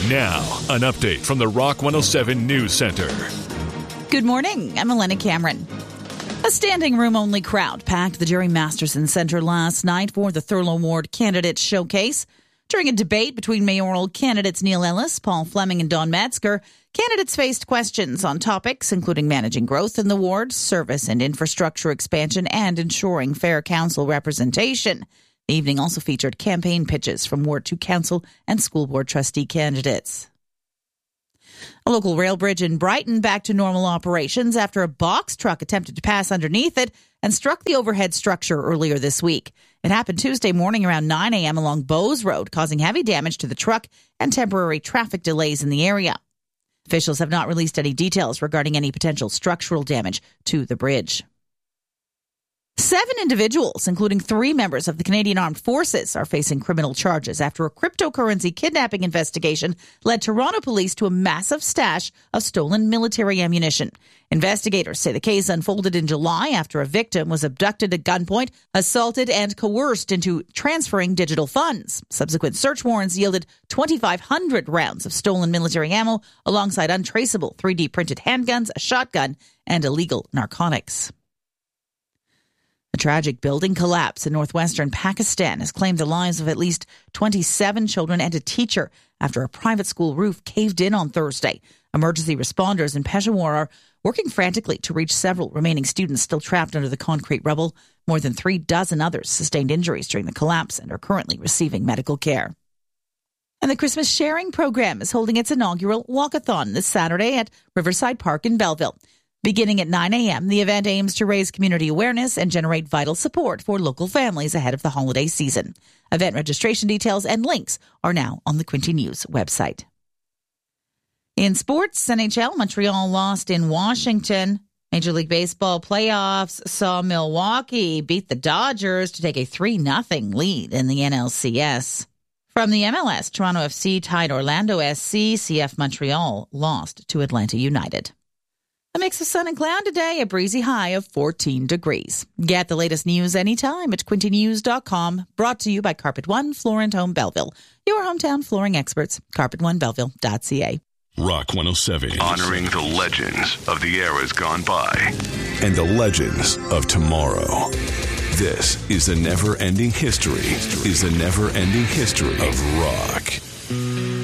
Now, an update from the Rock 107 News Center. Good morning. I'm Elena Cameron. A standing room-only crowd packed the Jerry Masterson Center last night for the Thurlow Ward Candidate Showcase. During a debate between mayoral candidates Neil Ellis, Paul Fleming, and Don Metzger, candidates faced questions on topics including managing growth in the ward, service and infrastructure expansion, and ensuring fair council representation. The evening also featured campaign pitches from Ward 2 Council and School Board trustee candidates. A local rail bridge in Brighton back to normal operations after a box truck attempted to pass underneath it and struck the overhead structure earlier this week. It happened Tuesday morning around 9 a.m. along Bowes Road, causing heavy damage to the truck and temporary traffic delays in the area. Officials have not released any details regarding any potential structural damage to the bridge. 7 individuals, including 3 members of the Canadian Armed Forces, are facing criminal charges after a cryptocurrency kidnapping investigation led Toronto police to a massive stash of stolen military ammunition. Investigators say the case unfolded in July after a victim was abducted at gunpoint, assaulted, and coerced into transferring digital funds. Subsequent search warrants yielded 2,500 rounds of stolen military ammo alongside untraceable 3D-printed handguns, a shotgun, and illegal narcotics. A tragic building collapse in northwestern Pakistan has claimed the lives of at least 27 children and a teacher after a private school roof caved in on Thursday. Emergency responders in Peshawar are working frantically to reach several remaining students still trapped under the concrete rubble. More than 36 others sustained injuries during the collapse and are currently receiving medical care. And the Christmas Sharing Program is holding its inaugural walkathon this Saturday at Riverside Park in Belleville. Beginning at 9 a.m., the event aims to raise community awareness and generate vital support for local families ahead of the holiday season. Event registration details and links are now on the Quinte News website. In sports, NHL, Montreal lost in Washington. Major League Baseball playoffs saw Milwaukee beat the Dodgers to take a 3-0 lead in the NLCS. From the MLS, Toronto FC tied Orlando SC. CF Montreal lost to Atlanta United. A mix of sun and cloud today, a breezy high of 14 degrees. Get the latest news anytime at QuinteNews.com. Brought to you by Carpet One Floor & Home Belleville. Your hometown flooring experts, CarpetOneBelleville.ca. Rock 107. Honoring the legends of the eras gone by. And the legends of tomorrow. This is the never-ending history of rock.